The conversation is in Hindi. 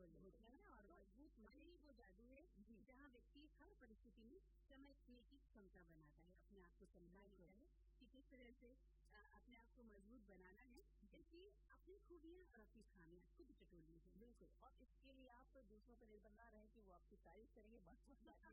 होते हैं और मजबूत मन ही वो जादू है जहाँ व्यक्ति हर परिस्थिति में समझने की क्षमता बनाता है, अपने आप को समझना है कि किस तरह से अपने आप को मजबूत बनाना है, इसलिए अपनी खूबियाँ और अपनी खामियाँ खुद टटोलनी है। बिल्कुल, और इसके लिए आप दूसरों पर निर्भर ना रहें कि वो आपकी तारीफ करेंगे, बस